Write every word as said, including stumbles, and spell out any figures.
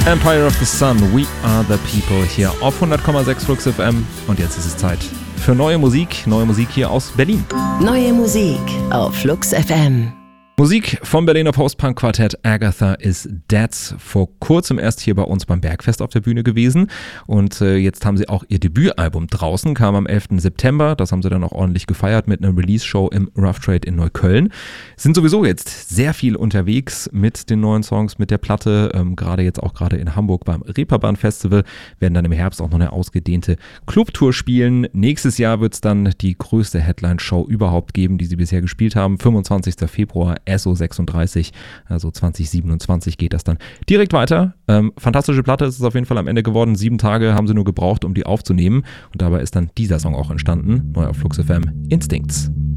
Empire of the Sun, We Are the People hier auf hundert Komma sechs Flux F M. Und jetzt ist es Zeit für neue Musik, neue Musik hier aus Berlin. Neue Musik auf Flux F M. Musik vom Berliner Post-Punk-Quartett Agatha is Dead. Vor kurzem erst hier bei uns beim Bergfest auf der Bühne gewesen. Und äh, jetzt haben sie auch ihr Debütalbum draußen, kam am elften September. Das haben sie dann auch ordentlich gefeiert mit einer Release-Show im Rough Trade in Neukölln. Sind sowieso jetzt sehr viel unterwegs mit den neuen Songs, mit der Platte. Ähm, gerade jetzt auch gerade in Hamburg beim Reeperbahn Festival. Werden dann im Herbst auch noch eine ausgedehnte Clubtour spielen. Nächstes Jahr wird es dann die größte Headline-Show überhaupt geben, die sie bisher gespielt haben. fünfundzwanzigsten Februar. S O sechsunddreißig, also zwanzig siebenundzwanzig geht das dann direkt weiter. Ähm, fantastische Platte ist es auf jeden Fall am Ende geworden. Sieben Tage haben sie nur gebraucht, um die aufzunehmen. Und dabei ist dann dieser Song auch entstanden. Neu auf Flux F M, Instincts.